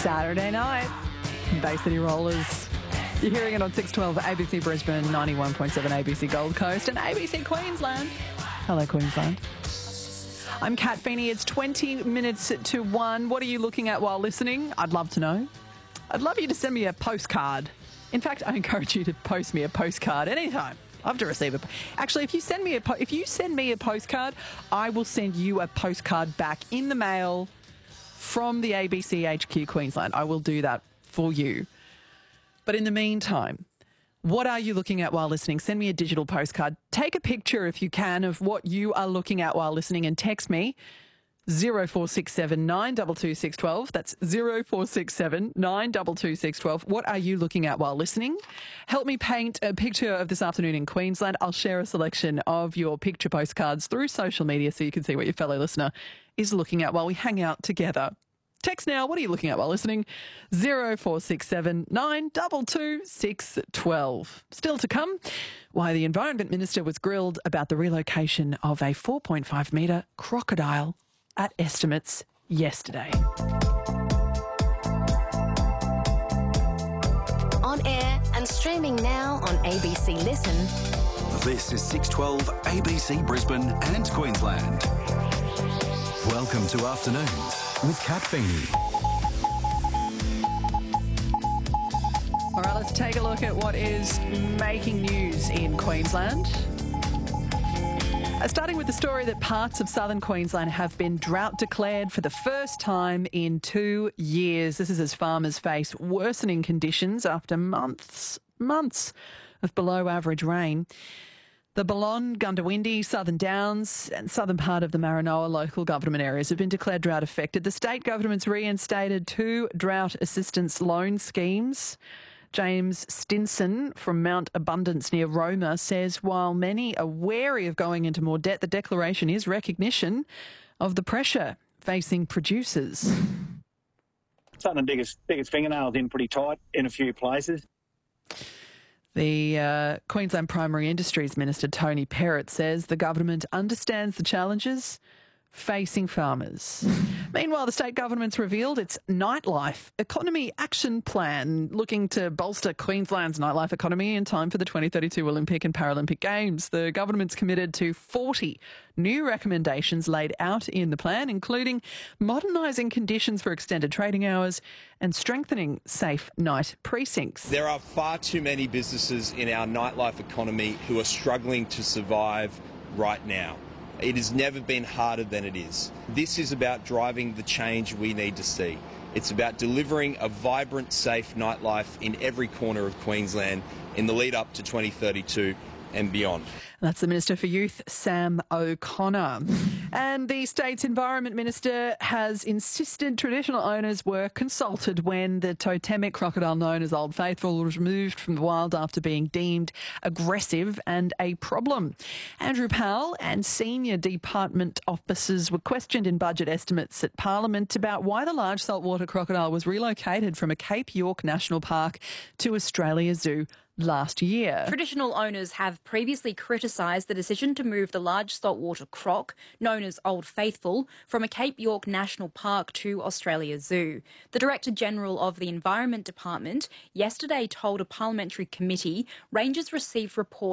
Saturday night. Bay City Rollers. You're hearing it on 612 ABC Brisbane, 91.7 ABC Gold Coast and ABC Queensland. Hello, Queensland. I'm Kat Feeney. It's 20 minutes to 1. What are you looking at while listening? I'd love to know. I'd love you to send me a postcard. In fact, I encourage you to post me a postcard anytime. I have to receive it. Actually, if you send me a postcard, I will send you a postcard back in the mail from the ABC HQ Queensland. I will do that for you. But in the meantime, what are you looking at while listening? Send me a digital postcard. Take a picture, if you can, of what you are looking at while listening and text me 0467 922 612. That's 0467 922 612. What are you looking at while listening? Help me paint a picture of this afternoon in Queensland. I'll share a selection of your picture postcards through social media so you can see what your fellow listener is looking at while we hang out together. Text now. What are you looking at while listening? 0467 922 612. Still to come, why the Environment Minister was grilled about the relocation of a 4.5 metre crocodile at Estimates yesterday. On air and streaming now on ABC Listen. This is 612 ABC Brisbane and Queensland. Welcome to Afternoons with Kat Feeney. All right, let's take a look at what is making news in Queensland. Starting with the story that parts of southern Queensland have been drought declared for the first time in 2 years. This is as farmers face worsening conditions after months of below average rain. The Balonne, Gundawindi, Southern Downs and southern part of the Maranoa local government areas have been declared drought affected. The state government's reinstated 2 drought assistance loan schemes. James Stinson from Mount Abundance near Roma says while many are wary of going into more debt, the declaration is recognition of the pressure facing producers. Starting to dig its fingernails in pretty tight in a few places. The Queensland Primary Industries Minister, Tony Perrott, says the government understands the challenges facing farmers. Meanwhile, the state government's revealed its nightlife economy action plan, looking to bolster Queensland's nightlife economy in time for the 2032 Olympic and Paralympic Games. The government's committed to 40 new recommendations laid out in the plan, including modernising conditions for extended trading hours and strengthening safe night precincts. There are far too many businesses in our nightlife economy who are struggling to survive right now. It has never been harder than it is. This is about driving the change we need to see. It's about delivering a vibrant, safe nightlife in every corner of Queensland in the lead up to 2032 and beyond. That's the Minister for Youth, Sam O'Connor. And the state's Environment Minister has insisted traditional owners were consulted when the totemic crocodile known as Old Faithful was removed from the wild after being deemed aggressive and a problem. Andrew Powell and senior department officers were questioned in budget estimates at Parliament about why the large saltwater crocodile was relocated from a Cape York National Park to Australia Zoo last year. Traditional owners have previously criticised the decision to move the large saltwater croc, known as Old Faithful, from a Cape York National Park to Australia Zoo. The Director General of the Environment Department yesterday told a parliamentary committee rangers received reports